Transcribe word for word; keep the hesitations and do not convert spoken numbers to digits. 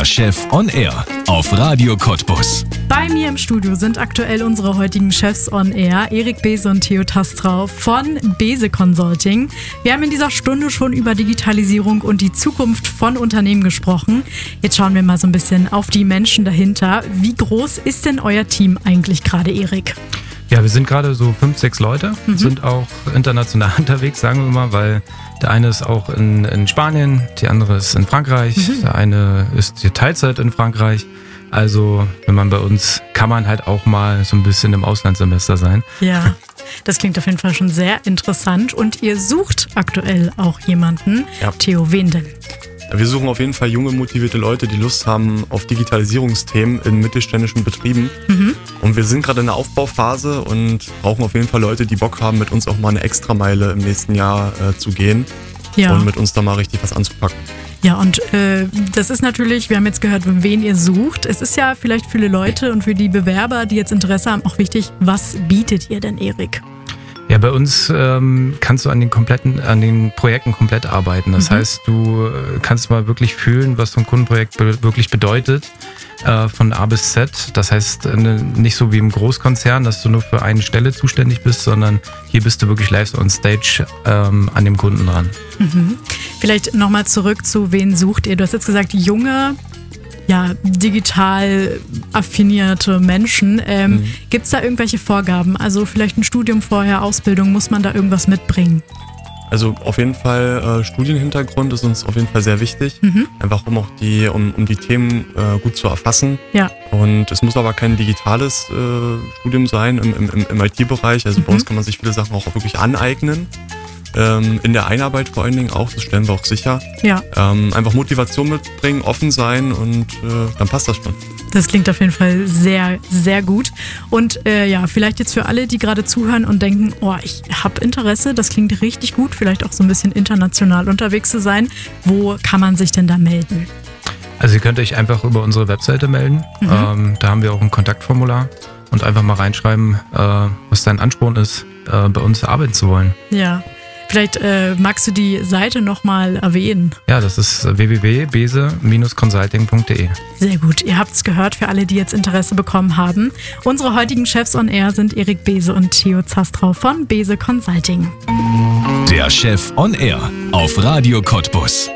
Chef on Air auf Radio Cottbus. Bei mir im Studio sind aktuell unsere heutigen Chefs on Air, Erik Bese und Theo Tastrau von Bese Consulting. Wir haben in dieser Stunde schon über Digitalisierung und die Zukunft von Unternehmen gesprochen. Jetzt schauen wir mal so ein bisschen auf die Menschen dahinter. Wie groß ist denn euer Team eigentlich gerade, Erik? Ja, wir sind gerade so fünf, sechs Leute, mhm. sind auch international unterwegs, sagen wir mal, weil der eine ist auch in, in Spanien, die andere ist in Frankreich, mhm. der eine ist hier Teilzeit in Frankreich. Also wenn man bei uns, kann man halt auch mal so ein bisschen im Auslandssemester sein. Ja, das klingt auf jeden Fall schon sehr interessant und ihr sucht aktuell auch jemanden. Ja. Theo, wen denn? Wir suchen auf jeden Fall junge, motivierte Leute, die Lust haben auf Digitalisierungsthemen in mittelständischen Betrieben. Mhm. Und wir sind gerade in der Aufbauphase und brauchen auf jeden Fall Leute, die Bock haben, mit uns auch mal eine Extrameile im nächsten Jahr äh, zu gehen ja. und mit uns da mal richtig was anzupacken. Ja, und äh, das ist natürlich, wir haben jetzt gehört, wen ihr sucht. Es ist ja vielleicht für viele Leute und für die Bewerber, die jetzt Interesse haben, auch wichtig, was bietet ihr denn, Erik? Ja, bei uns ähm, kannst du an den kompletten, an den Projekten komplett arbeiten. Das mhm. heißt, du kannst mal wirklich fühlen, was so ein Kundenprojekt be- wirklich bedeutet, äh, von A bis Z. Das heißt, äh, nicht so wie im Großkonzern, dass du nur für eine Stelle zuständig bist, sondern hier bist du wirklich live on stage ähm, an dem Kunden dran. Mhm. Vielleicht nochmal zurück zu, wen sucht ihr? Du hast jetzt gesagt, junge, ja, digital affinierte Menschen. Ähm, mhm. Gibt es da irgendwelche Vorgaben? Also vielleicht ein Studium vorher, Ausbildung, muss man da irgendwas mitbringen? Also auf jeden Fall äh, Studienhintergrund ist uns auf jeden Fall sehr wichtig. Mhm. Einfach um auch die, um, um die Themen äh, gut zu erfassen. Ja. Und es muss aber kein digitales äh, Studium sein im, im, im I T-Bereich. Also mhm. bei uns kann man sich viele Sachen auch wirklich aneignen. Ähm, in der Einarbeit vor allen Dingen auch, das stellen wir auch sicher. Ja. Ähm, einfach Motivation mitbringen, offen sein und äh, dann passt das schon. Das klingt auf jeden Fall sehr, sehr gut. Und äh, ja, vielleicht jetzt für alle, die gerade zuhören und denken, oh, ich habe Interesse, das klingt richtig gut, vielleicht auch so ein bisschen international unterwegs zu sein. Wo kann man sich denn da melden? Also ihr könnt euch einfach über unsere Webseite melden. Mhm. Ähm, da haben wir auch ein Kontaktformular und einfach mal reinschreiben, äh, was dein Ansporn ist, äh, bei uns arbeiten zu wollen. Ja. Vielleicht äh, magst du die Seite nochmal erwähnen. Ja, das ist w w w punkt bese Bindestrich consulting punkt d e. Sehr gut, ihr habt es gehört für alle, die jetzt Interesse bekommen haben. Unsere heutigen Chefs on Air sind Erik Bese und Theo Tastrau von Bese Consulting. Der Chef on Air auf Radio Cottbus.